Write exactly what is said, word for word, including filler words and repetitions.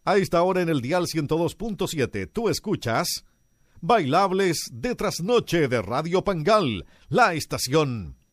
A esta hora en el dial ciento dos punto siete, tú escuchas Bailables de Trasnoche de Radio Pangal, la estación